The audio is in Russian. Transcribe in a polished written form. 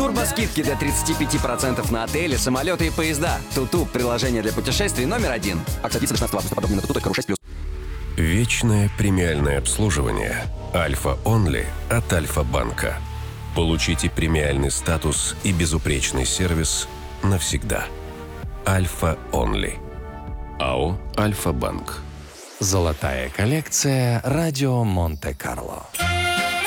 Турбоскидки до 35% на отели, самолеты и поезда. Туту – приложение для путешествий номер 1. Акция длится до 16 августа. Подробнее на tutu.ru 6+. Вечное премиальное обслуживание Альфа Онли от Альфа-банка. Получите премиальный статус и безупречный сервис навсегда. Альфа Онли. АО «Альфа-банк». Золотая коллекция «Радио Монте-Карло».